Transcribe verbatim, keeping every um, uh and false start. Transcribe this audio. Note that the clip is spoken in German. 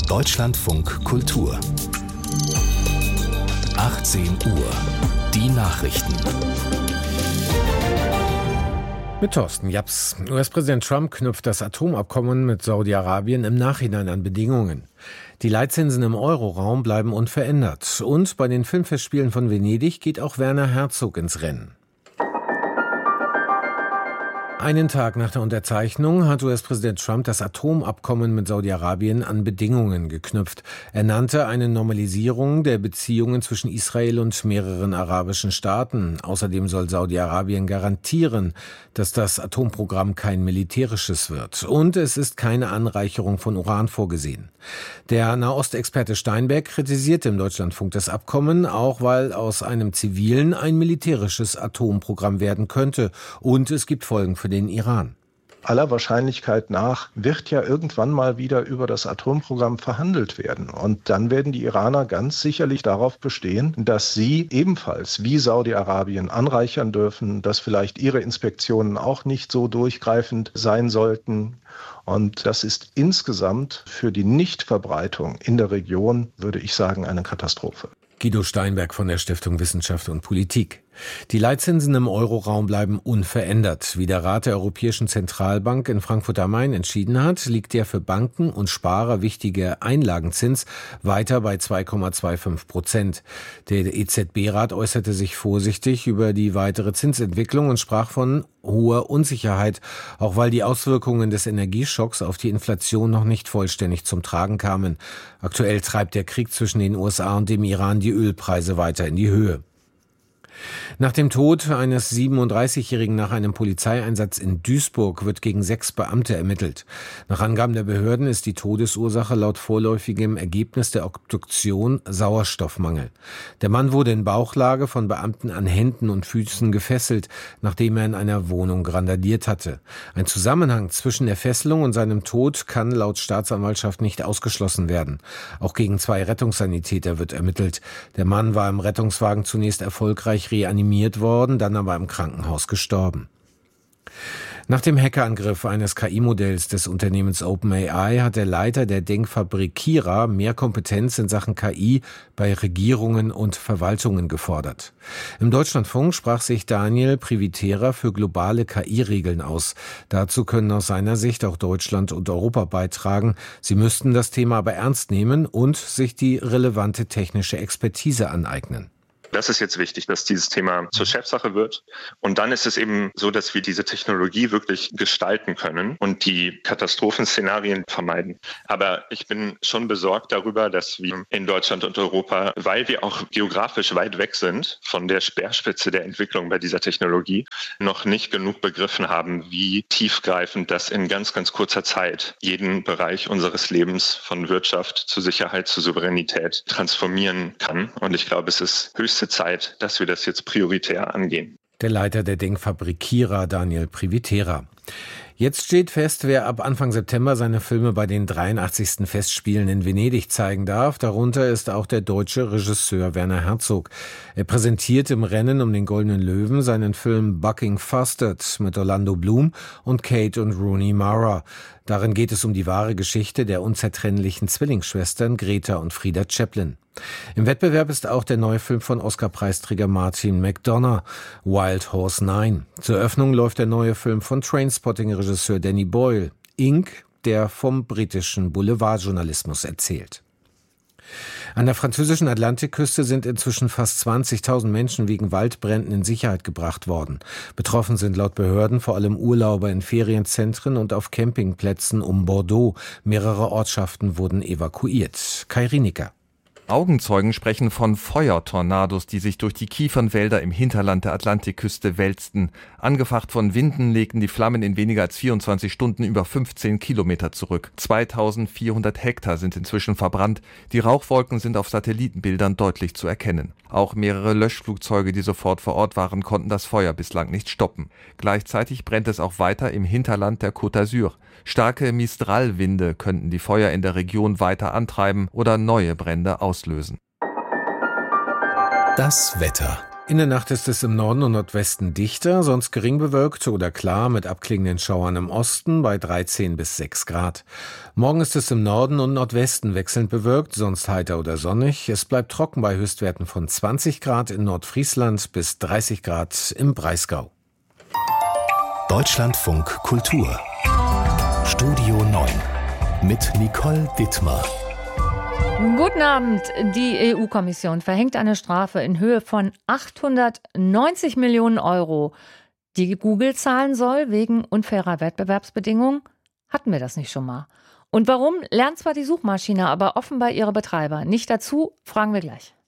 Deutschlandfunk Kultur. achtzehn Uhr. Die Nachrichten. Mit Thorsten Japs. U S-Präsident Trump knüpft das Atomabkommen mit Saudi-Arabien im Nachhinein an Bedingungen. Die Leitzinsen im Euroraum bleiben unverändert. Und bei den Filmfestspielen von Venedig geht auch Werner Herzog ins Rennen. Einen Tag nach der Unterzeichnung hat U S-Präsident Trump das Atomabkommen mit Saudi-Arabien an Bedingungen geknüpft. Er nannte eine Normalisierung der Beziehungen zwischen Israel und mehreren arabischen Staaten. Außerdem soll Saudi-Arabien garantieren, dass das Atomprogramm kein militärisches wird. Und es ist keine Anreicherung von Uran vorgesehen. Der Nahostexperte Steinberg kritisierte im Deutschlandfunk das Abkommen, auch weil aus einem zivilen ein militärisches Atomprogramm werden könnte. Und es gibt Folgen für den Iran. Aller Wahrscheinlichkeit nach wird ja irgendwann mal wieder über das Atomprogramm verhandelt werden. Und dann werden die Iraner ganz sicherlich darauf bestehen, dass sie ebenfalls wie Saudi-Arabien anreichern dürfen, dass vielleicht ihre Inspektionen auch nicht so durchgreifend sein sollten. Und das ist insgesamt für die Nichtverbreitung in der Region, würde ich sagen, eine Katastrophe. Guido Steinberg von der Stiftung Wissenschaft und Politik. Die Leitzinsen im Euroraum bleiben unverändert. Wie der Rat der Europäischen Zentralbank in Frankfurt am Main entschieden hat, liegt der für Banken und Sparer wichtige Einlagenzins weiter bei zwei Komma fünfundzwanzig Prozent. Der E Z B-Rat äußerte sich vorsichtig über die weitere Zinsentwicklung und sprach von hoher Unsicherheit, auch weil die Auswirkungen des Energieschocks auf die Inflation noch nicht vollständig zum Tragen kamen. Aktuell treibt der Krieg zwischen den U S A und dem Iran die Ölpreise weiter in die Höhe. Nach dem Tod eines siebenunddreißigjährigen nach einem Polizeieinsatz in Duisburg wird gegen sechs Beamte ermittelt. Nach Angaben der Behörden ist die Todesursache laut vorläufigem Ergebnis der Obduktion Sauerstoffmangel. Der Mann wurde in Bauchlage von Beamten an Händen und Füßen gefesselt, nachdem er in einer Wohnung randaliert hatte. Ein Zusammenhang zwischen der Fesselung und seinem Tod kann laut Staatsanwaltschaft nicht ausgeschlossen werden. Auch gegen zwei Rettungssanitäter wird ermittelt. Der Mann war im Rettungswagen zunächst erfolgreich reanimiert worden, dann aber im Krankenhaus gestorben. Nach dem Hackerangriff eines K I-Modells des Unternehmens OpenAI hat der Leiter der Denkfabrik Kira mehr Kompetenz in Sachen K I bei Regierungen und Verwaltungen gefordert. Im Deutschlandfunk sprach sich Daniel Privitera für globale K I-Regeln aus. Dazu können aus seiner Sicht auch Deutschland und Europa beitragen. Sie müssten das Thema aber ernst nehmen und sich die relevante technische Expertise aneignen. Das ist jetzt wichtig, dass dieses Thema zur Chefsache wird. Und dann ist es eben so, dass wir diese Technologie wirklich gestalten können und die Katastrophenszenarien vermeiden. Aber ich bin schon besorgt darüber, dass wir in Deutschland und Europa, weil wir auch geografisch weit weg sind von der Speerspitze der Entwicklung bei dieser Technologie, noch nicht genug begriffen haben, wie tiefgreifend das in ganz, ganz kurzer Zeit jeden Bereich unseres Lebens von Wirtschaft zu Sicherheit, zu Souveränität transformieren kann. Und ich glaube, es ist höchst Zeit, dass wir das jetzt prioritär angehen. Der Leiter der Denkfabrik Kira, Daniel Privitera. Jetzt steht fest, wer ab Anfang September seine Filme bei den dreiundachtzigsten Festspielen in Venedig zeigen darf. Darunter ist auch der deutsche Regisseur Werner Herzog. Er präsentiert im Rennen um den Goldenen Löwen seinen Film Bucking Fustard mit Orlando Bloom und Kate und Rooney Mara. Darin geht es um die wahre Geschichte der unzertrennlichen Zwillingsschwestern Greta und Frieda Chaplin. Im Wettbewerb ist auch der neue Film von Oscar-Preisträger Martin McDonagh, Wild Horse neun. Zur Eröffnung läuft der neue Film von Trainspotting-Regisseur Danny Boyle, Ink, der vom britischen Boulevardjournalismus erzählt. An der französischen Atlantikküste sind inzwischen fast zwanzigtausend Menschen wegen Waldbränden in Sicherheit gebracht worden. Betroffen sind laut Behörden vor allem Urlauber in Ferienzentren und auf Campingplätzen um Bordeaux. Mehrere Ortschaften wurden evakuiert. Kai Rienecker. Augenzeugen sprechen von Feuertornados, die sich durch die Kiefernwälder im Hinterland der Atlantikküste wälzten. Angefacht von Winden legten die Flammen in weniger als vierundzwanzig Stunden über fünfzehn Kilometer zurück. zweitausendvierhundert Hektar sind inzwischen verbrannt. Die Rauchwolken sind auf Satellitenbildern deutlich zu erkennen. Auch mehrere Löschflugzeuge, die sofort vor Ort waren, konnten das Feuer bislang nicht stoppen. Gleichzeitig brennt es auch weiter im Hinterland der Côte d'Azur. Starke Mistralwinde könnten die Feuer in der Region weiter antreiben oder neue Brände auslösen. Das Wetter. In der Nacht ist es im Norden und Nordwesten dichter, sonst gering bewölkt oder klar mit abklingenden Schauern im Osten bei dreizehn bis sechs Grad. Morgen ist es im Norden und Nordwesten wechselnd bewölkt, sonst heiter oder sonnig. Es bleibt trocken bei Höchstwerten von zwanzig Grad in Nordfriesland bis dreißig Grad im Breisgau. Deutschlandfunk Kultur Studio neun mit Nicole Dittmar. Guten Abend. Die E U-Kommission verhängt eine Strafe in Höhe von achthundertneunzig Millionen Euro, die Google zahlen soll wegen unfairer Wettbewerbsbedingungen. Hatten wir das nicht schon mal? Und warum lernt zwar die Suchmaschine, aber offenbar ihre Betreiber nicht dazu, fragen wir gleich.